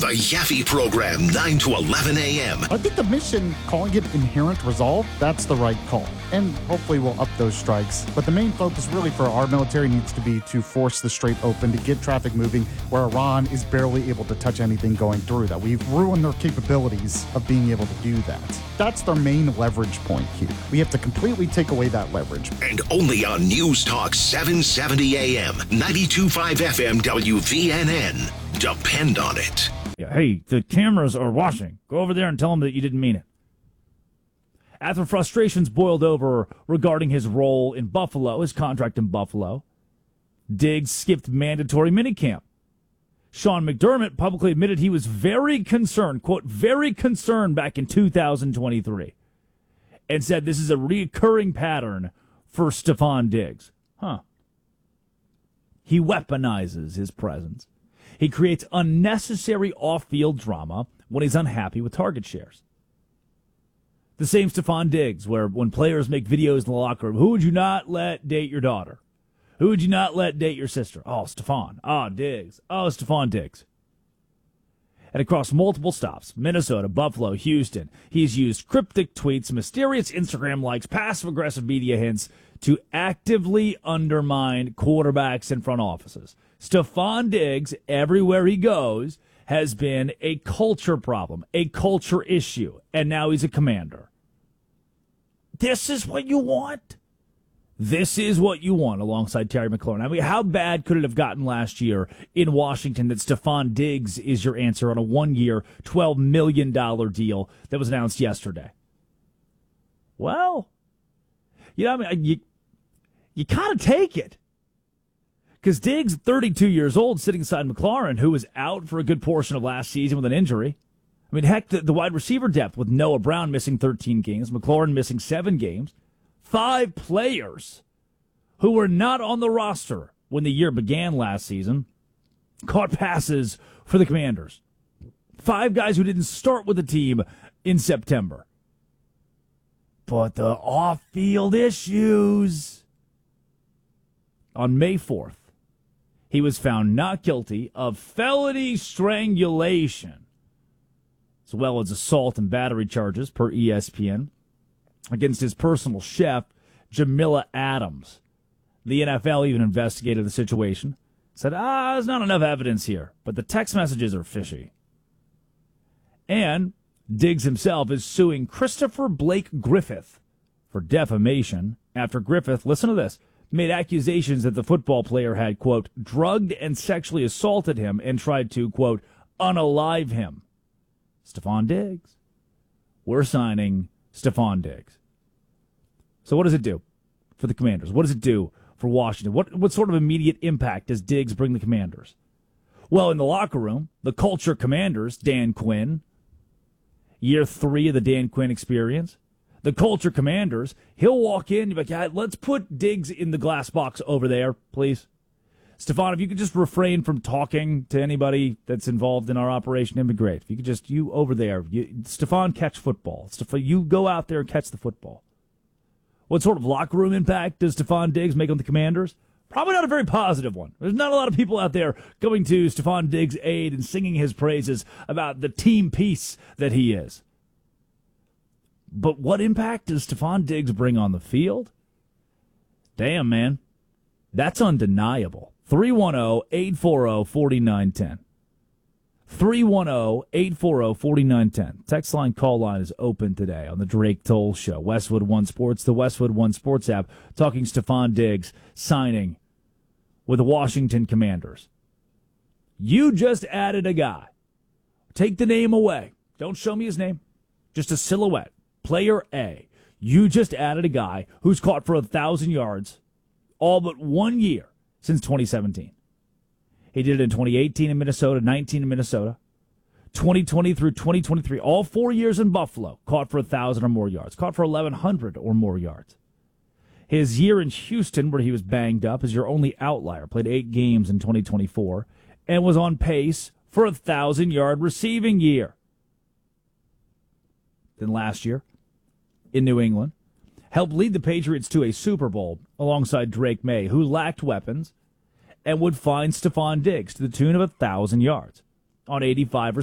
The Yaffe Program, 9 to 11 a.m. I think the mission, calling it inherent resolve, that's the right call. And hopefully we'll up those strikes. But the main focus really for our military needs to be to force the Strait open, to get traffic moving, where Iran is barely able to touch anything going through that. We've ruined their capabilities of being able to do that. That's their main leverage point here. We have to completely take away that leverage. And only on News Talk 770 a.m., 92.5 FM WVNN. Depend on it. Yeah, hey, the cameras are watching. Go over there and tell them that you didn't mean it. After frustrations boiled over regarding his role in Buffalo, his contract in Buffalo, Diggs skipped mandatory minicamp. Sean McDermott publicly admitted he was very concerned, quote, very concerned back in 2023, and said this is a recurring pattern for Stephon Diggs. He weaponizes his presence. He creates unnecessary off-field drama when he's unhappy with target shares. The same Stephon Diggs, where when players make videos in the locker room, who would you not let date your daughter? Who would you not let date your sister? Oh, Stephon. Oh, Diggs. Oh, Stephon Diggs. And across multiple stops, Minnesota, Buffalo, Houston, he's used cryptic tweets, mysterious Instagram likes, passive-aggressive media hints to actively undermine quarterbacks and front offices. Stephon Diggs, everywhere he goes, has been a culture problem, a culture issue, and now he's a Commander. This is what you want? This is what you want alongside Terry McLaurin. I mean, how bad could it have gotten last year in Washington that Stephon Diggs is your answer on a one-year, $12 million deal that was announced yesterday? Well, you know, I mean, you kind of take it. Because Diggs, 32 years old, sitting beside McLaurin, who was out for a good portion of last season with an injury. I mean, heck, the wide receiver depth with Noah Brown missing 13 games, McLaurin missing 7 games. 5 players who were not on the roster when the year began last season caught passes for the Commanders. 5 guys who didn't start with the team in September. But the off-field issues. On May 4th, he was found not guilty of felony strangulation, as well as assault and battery charges, per ESPN, against his personal chef, Jamila Adams. The NFL even investigated the situation, said, there's not enough evidence here, but the text messages are fishy. And Diggs himself is suing Christopher Blake Griffith for defamation after Griffith, listen to this, made accusations that the football player had, quote, drugged and sexually assaulted him and tried to, quote, unalive him. Stephon Diggs. We're signing Stephon Diggs. So what does it do for the Commanders? What does it do for Washington? What sort of immediate impact does Diggs bring the Commanders? Well, in the locker room, the culture Commanders, Dan Quinn, year 3 of the Dan Quinn experience, the culture Commanders, he'll walk in, you'll be like, yeah, let's put Diggs in the glass box over there, please. Stephon, if you could just refrain from talking to anybody that's involved in our operation, it'd be great. If you could just, you over there, Stephon, catch football. Stephon, you go out there and catch the football. What sort of locker room impact does Stephon Diggs make on the Commanders? Probably not a very positive one. There's not a lot of people out there going to Stephon Diggs' aid and singing his praises about the team piece that he is. But what impact does Stephon Diggs bring on the field? Damn, man. That's undeniable. 310-840-4910. 310-840-4910. Text line, call line is open today on the Drake Toll Show. Westwood One Sports, the Westwood One Sports app, talking Stephon Diggs signing with the Washington Commanders. You just added a guy. Take the name away. Don't show me his name. Just a silhouette. Player A. You just added a guy who's caught for 1,000 yards all but 1 year since 2017. He did it in 2018 in Minnesota, 19 in Minnesota, 2020 through 2023, all 4 years in Buffalo, caught for 1,000 or more yards, caught for 1,100 or more yards. His year in Houston, where he was banged up, is your only outlier, played 8 games in 2024, and was on pace for a 1,000-yard receiving year. Then last year, in New England, helped lead the Patriots to a Super Bowl alongside Drake May, who lacked weapons, and would find Stephon Diggs to the tune of 1,000 yards on 85